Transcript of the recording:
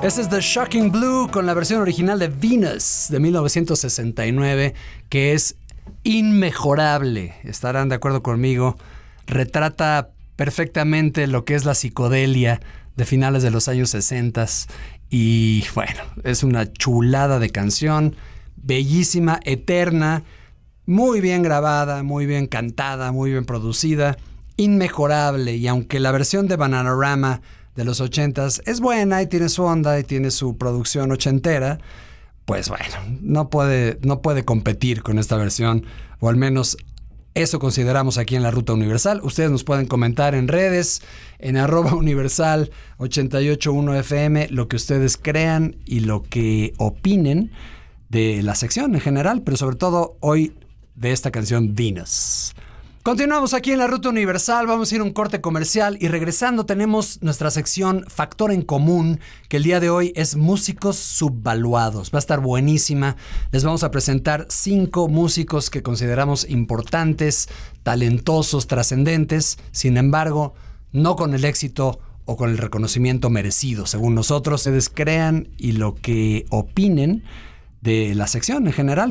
Este es The Shocking Blue con la versión original de Venus de 1969, que es inmejorable. Estarán de acuerdo conmigo. Retrata perfectamente lo que es la psicodelia de finales de los años 60 y bueno, es una chulada de canción, bellísima, eterna, muy bien grabada, muy bien cantada, muy bien producida, inmejorable. Y aunque la versión de Bananarama de los 80s es buena y tiene su onda y tiene su producción ochentera, pues bueno, no puede competir con esta versión, o al menos eso consideramos aquí en la Ruta Universal. Ustedes nos pueden comentar en redes, en @universal881fm, lo que ustedes crean y lo que opinen de la sección en general, pero sobre todo hoy de esta canción Venus. Continuamos aquí en la Ruta Universal, vamos a ir a un corte comercial y regresando tenemos nuestra sección Factor en Común, que el día de hoy es músicos subvaluados. Va a estar buenísima. Les vamos a presentar 5 músicos que consideramos importantes, talentosos, trascendentes, sin embargo, no con el éxito o con el reconocimiento merecido, según nosotros. Ustedes crean y lo que opinen de la sección en general.